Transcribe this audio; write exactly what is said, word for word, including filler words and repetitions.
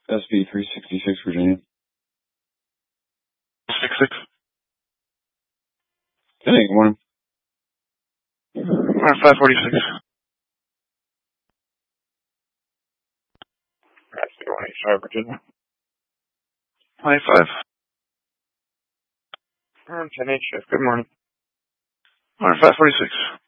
S B three sixty-six, Virginia. Six six. Hey, good morning. Alright, five forty six. That's the one eight five, Virginia. Twenty five. Alright, ten eight shift. Good morning. Alright, five forty six.